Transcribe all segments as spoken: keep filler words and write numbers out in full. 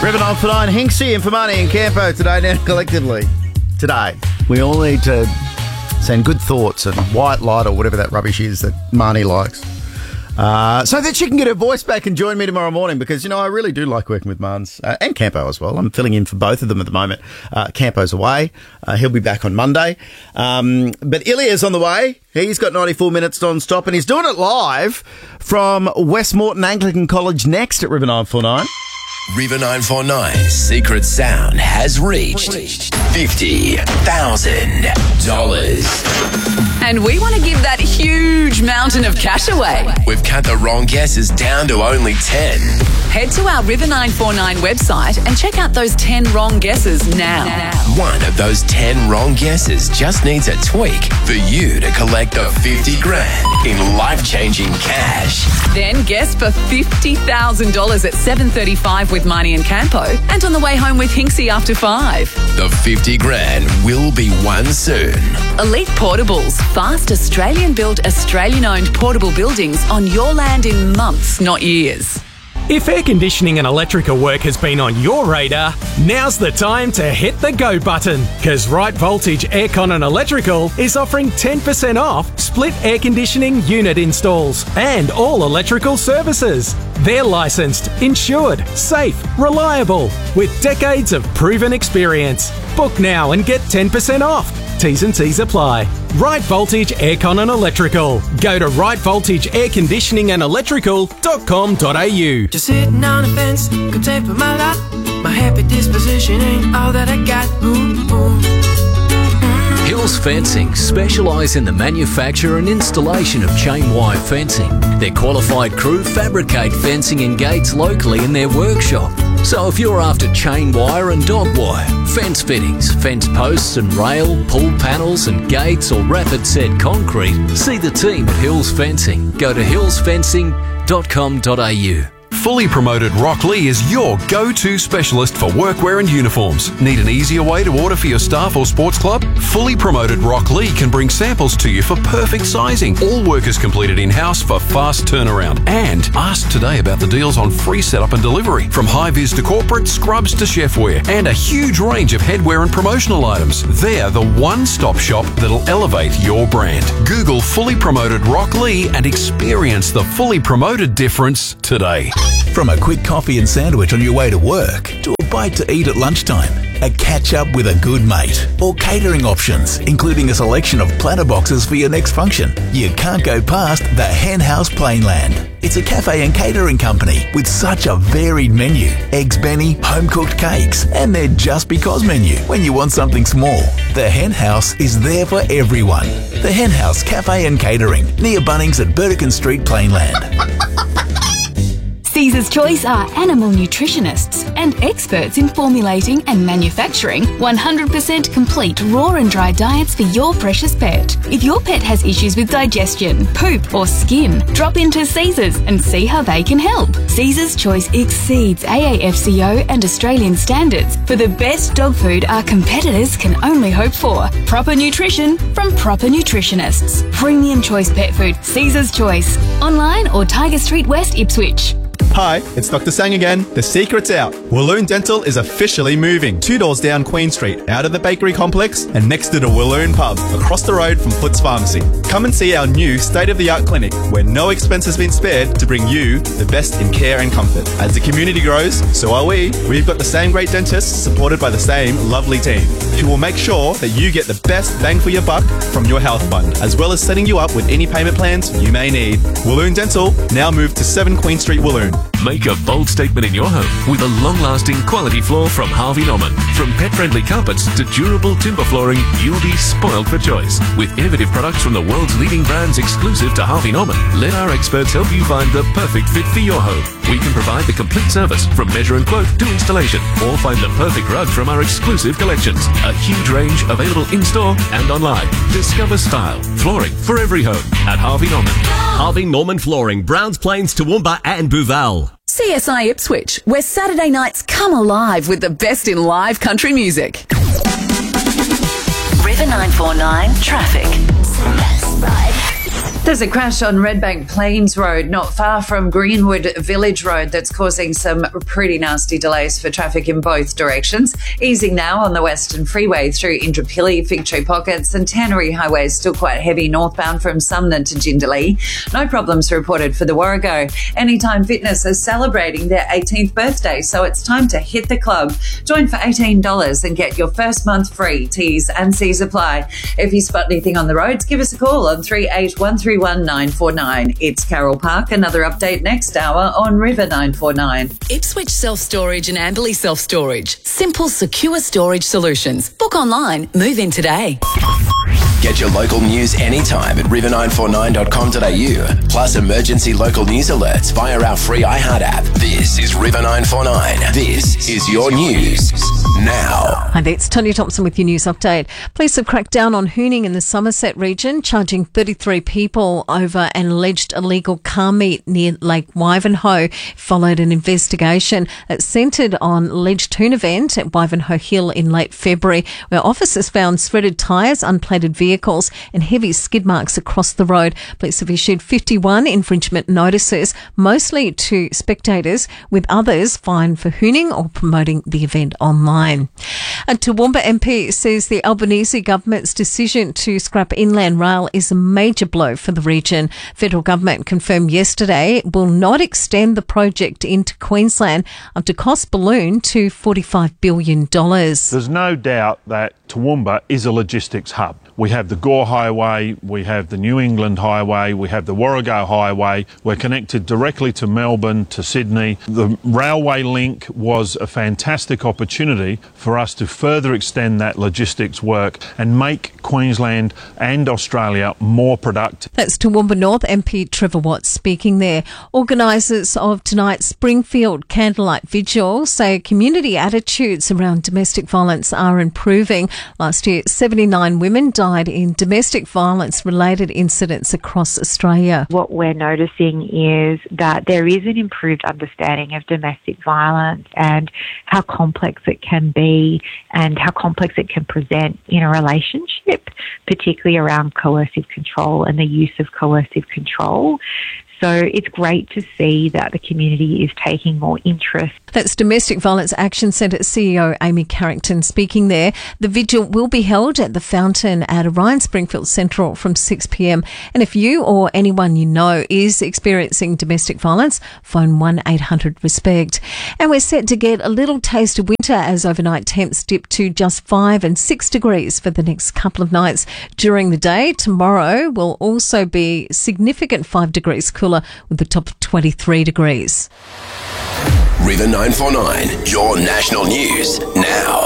River nine four nine, Hinksy and Fermani and Campo today. Now, collectively, today, we all need to send good thoughts and white light or whatever that rubbish is that Marnie likes. Uh, so that she can get her voice back and join me tomorrow morning because, you know, I really do like working with Marnes uh, and Campo as well. I'm filling in for both of them at the moment. Uh, Campo's away. Uh, he'll be back on Monday. Um, but Ilya's on the way. He's got ninety-four minutes non-stop and he's doing it live from Westmoreton Anglican College next at River nine four nine. River nine four nine's secret sound has reached fifty thousand dollars. And we want to give that huge mountain of cash away. We've cut the wrong guesses down to only ten. Head to our River nine four nine website and check out those ten wrong guesses now. One of those ten wrong guesses just needs a tweak for you to collect the fifty grand in life-changing cash. Then guess for fifty thousand dollars at seven thirty-five with Marnie and Campo, and on the way home with Hinksy after five. The fifty grand will be won soon. Elite Portables, fast Australian-built, Australian-owned portable buildings on your land in months, not years. If air conditioning and electrical work has been on your radar, now's the time to hit the go button, because Right Voltage Aircon and Electrical is offering ten percent off split air conditioning unit installs and all electrical services. They're licensed, insured, safe, reliable, with decades of proven experience. Book now and get ten percent off. T's and C's apply. Right Voltage Aircon and Electrical. Go to right voltage air conditioning and electrical dot com dot a u. Just sitting on the fence, could take for my lot. My happy disposition ain't all that I got. Ooh, ooh. Hills Fencing specialise in the manufacture and installation of chain wire fencing. Their qualified crew fabricate fencing and gates locally in their workshop. So if you're after chain wire and dog wire, fence fittings, fence posts and rail, pull panels and gates or rapid set concrete, see the team at Hills Fencing. Go to hills fencing dot com dot a u. Fully Promoted Rockley is your go-to specialist for workwear and uniforms. Need an easier way to order for your staff or sports club? Fully Promoted Rockley can bring samples to you for perfect sizing. All work is completed in-house for fast turnaround. And ask today about the deals on free setup and delivery. From high-vis to corporate, scrubs to chefware, and a huge range of headwear and promotional items. They're the one-stop shop that'll elevate your brand. Google Fully Promoted Rockley and experience the Fully Promoted difference today. From a quick coffee and sandwich on your way to work, to a bite to eat at lunchtime, a catch-up with a good mate, or catering options, including a selection of platter boxes for your next function, you can't go past the Hen House Plainland. It's a cafe and catering company with such a varied menu. Eggs Benny, home-cooked cakes, and their Just Because menu when you want something small. The Hen House is there for everyone. The Hen House Cafe and Catering, near Bunnings at Burdekin Street, Plainland. Caesar's Choice are animal nutritionists and experts in formulating and manufacturing one hundred percent complete raw and dry diets for your precious pet. If your pet has issues with digestion, poop or skin, drop into Caesar's and see how they can help. Caesar's Choice exceeds A A F C O and Australian standards for the best dog food our competitors can only hope for. Proper nutrition from proper nutritionists. Premium choice pet food, Caesar's Choice. Online or Tiger Street West, Ipswich. Hi, it's Doctor Sang again. The secret's out. Walloon Dental is officially moving. Two doors down Queen Street, out of the bakery complex and next to the Walloon pub, across the road from Foots Pharmacy. Come and see our new state-of-the-art clinic where no expense has been spared to bring you the best in care and comfort. As the community grows, so are we. We've got the same great dentists supported by the same lovely team who will make sure that you get the best bang for your buck from your health fund, as well as setting you up with any payment plans you may need. Walloon Dental, now moved to seven Queen Street, Walloon. Make a bold statement in your home with a long-lasting quality floor from Harvey Norman. From pet-friendly carpets to durable timber flooring, you'll be spoiled for choice. With innovative products from the world's leading brands exclusive to Harvey Norman, let our experts help you find the perfect fit for your home. We can provide the complete service from measure and quote to installation, or find the perfect rug from our exclusive collections. A huge range available in-store and online. Discover style, flooring for every home at Harvey Norman. Harvey Norman Flooring, Browns Plains, Toowoomba and Booval. C S I Ipswich, where Saturday nights come alive with the best in live country music. River nine four nine Traffic. There's a crash on Redbank Plains Road, not far from Greenwood Village Road, that's causing some pretty nasty delays for traffic in both directions. Easing now on the Western Freeway through Indooroopilly, Fig Tree Pockets and Tannery Highway is still quite heavy northbound from Sumner to Jindalee. No problems reported for the Warrego. Anytime Fitness is celebrating their eighteenth birthday, so it's time to hit the club. Join for eighteen dollars and get your first month free. T's and C's apply. If you spot anything on the roads, give us a call on three eight one three one nine four nine. It's Carol Park. Another update next hour on River nine four nine. Ipswich Self-Storage and Amberley Self-Storage. Simple, secure storage solutions. Book online. Move in today. Get your local news anytime at river nine four nine dot com dot a u. Plus emergency local news alerts via our free iHeart app. This is River nine four nine. This is your news now. Hi there, it's Tony Thompson with your news update. Police have cracked down on hooning in the Somerset region, charging thirty-three people over an alleged illegal car meet near Lake Wivenhoe. Followed an investigation that centred on alleged hoon event at Wivenhoe Hill in late February, where officers found shredded tyres, unplated vehicles and heavy skid marks across the road. Police have issued fifty-one infringement notices, mostly to spectators, with others fined for hooning or promoting the event online. A Toowoomba M P says the Albanese government's decision to scrap Inland Rail is a major blow for the region. Federal government confirmed yesterday it will not extend the project into Queensland after costs ballooned to forty-five billion dollars. There's no doubt that Toowoomba is a logistics hub. We have the Gore Highway, we have the New England Highway, we have the Warrego Highway. We're connected directly to Melbourne, to Sydney. The railway link was a fantastic opportunity for us to further extend that logistics work and make Queensland and Australia more productive. That's Toowoomba North M P Trevor Watts speaking there. Organisers of tonight's Springfield Candlelight Vigil say community attitudes around domestic violence are improving. Last year, seventy-nine women died in domestic violence-related incidents across Australia. What we're noticing is that there is an improved understanding of domestic violence and how complex it can be and how complex it can present in a relationship, particularly around coercive control and the use of coercive control. So it's great to see that the community is taking more interest. That's Domestic Violence Action Centre C E O Amy Carrington speaking there. The vigil will be held at the Fountain at Orion Springfield Central from six p m. And if you or anyone you know is experiencing domestic violence, phone one eight hundred RESPECT. And we're set to get a little taste of winter as overnight temps dip to just five and six degrees for the next couple of nights. During the day, tomorrow will also be significant five degrees cooler with the top of twenty-three degrees. River nine four nine, your national news now.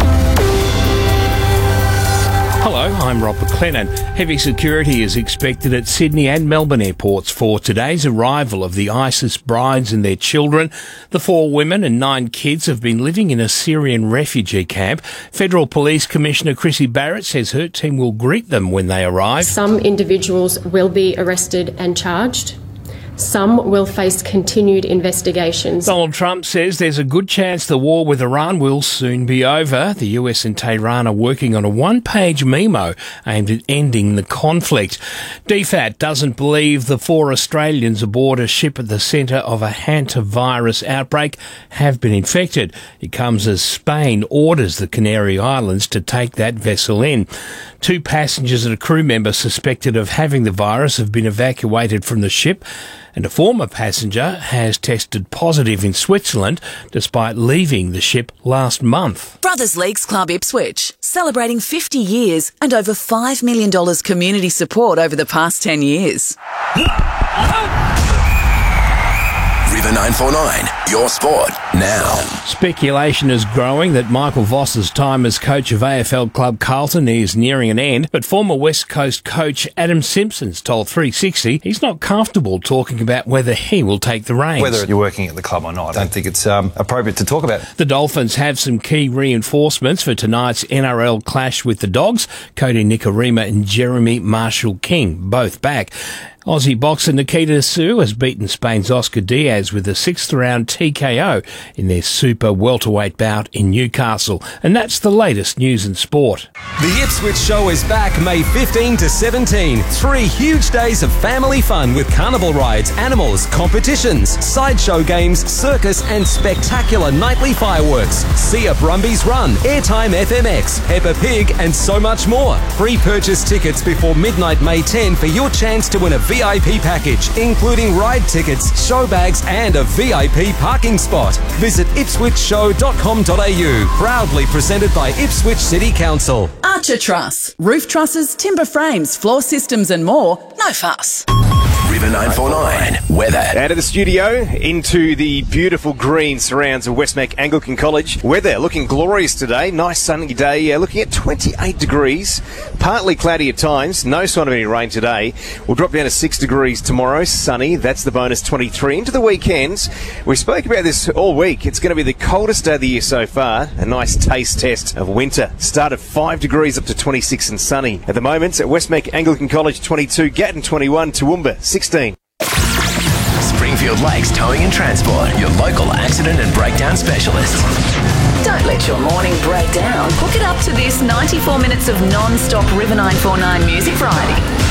Hello, I'm Rob McLennan. Heavy security is expected at Sydney and Melbourne airports for today's arrival of the ISIS brides and their children. The four women and nine kids have been living in a Syrian refugee camp. Federal Police Commissioner Chrissy Barrett says her team will greet them when they arrive. Some individuals will be arrested and charged. Some will face continued investigations. Donald Trump says there's a good chance the war with Iran will soon be over. The U S and Tehran are working on a one-page memo aimed at ending the conflict. D F A T doesn't believe the four Australians aboard a ship at the centre of a hantavirus outbreak have been infected. It comes as Spain orders the Canary Islands to take that vessel in. Two passengers and a crew member suspected of having the virus have been evacuated from the ship, and a former passenger has tested positive in Switzerland despite leaving the ship last month. Brothers Leagues Club Ipswich, celebrating fifty years and over five million dollars community support over the past ten years. River nine four nine, your sport now. Speculation is growing that Michael Voss's time as coach of A F L club Carlton is nearing an end, but former West Coast coach Adam Simpson's told three sixty he's not comfortable talking about whether he will take the reins. Whether you're working at the club or not, I don't think it's um, appropriate to talk about. The Dolphins have some key reinforcements for tonight's N R L clash with the Dogs. Cody Nikorima and Jeremy Marshall-King, both back. Aussie boxer Nikita Sue has beaten Spain's Oscar Diaz with a sixth round T K O in their super welterweight bout in Newcastle. And that's the latest news in sport. The Ipswich Show is back May fifteenth to seventeenth. Three huge days of family fun with carnival rides, animals, competitions, sideshow games, circus and spectacular nightly fireworks. See a Brumbies Run, Airtime F M X, Peppa Pig and so much more. Pre-purchase tickets before midnight May tenth for your chance to win a V I P package, including ride tickets, show bags and a V I P parking spot. Visit ipswich show dot com dot a u. Proudly presented by Ipswich City Council. Archer Truss. Roof trusses, timber frames, floor systems and more. No fuss. River nine four nine weather. Out of the studio into the beautiful green surrounds of Westmead Anglican College. Weather looking glorious today. Nice sunny day. Uh, looking at twenty-eight degrees. Partly cloudy at times. No sign of any rain today. We'll drop down to six degrees tomorrow. Sunny. That's the bonus twenty-three. Into the weekends. We spoke about this all week. It's going to be the coldest day of the year so far. A nice taste test of winter. Start at five degrees up to twenty-six and sunny. At the moment at Westmead Anglican College twenty-two. Gatton twenty-one. Toowoomba sixteen. Springfield Lakes Towing and Transport, your local accident and breakdown specialist. Don't let your morning break down. Hook it up to this ninety-four minutes of non-stop River nine four nine Music Variety.